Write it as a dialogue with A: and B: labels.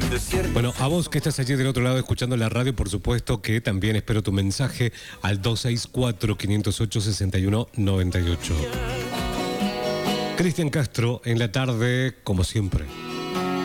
A: Bueno, a vos que estás allí del otro lado escuchando la radio, por supuesto que también espero tu mensaje al 264-508-6198. Cristian Castro en la tarde, como siempre.